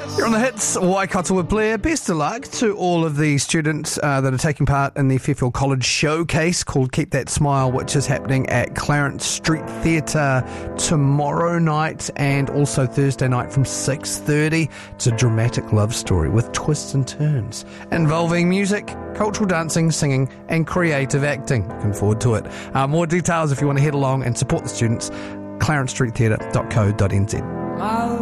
You're on the hits, Waikato with Blair. Best of luck to all of the students that are taking part in the Fairfield College showcase called Keep That Smile, which is happening at Clarence Street Theatre tomorrow night and also Thursday night from 6:30. It's a dramatic love story with twists and turns involving music, cultural dancing, singing and creative acting. Looking forward to it. More details if you want to head along and support the students, clarencestreettheatre.co.nz.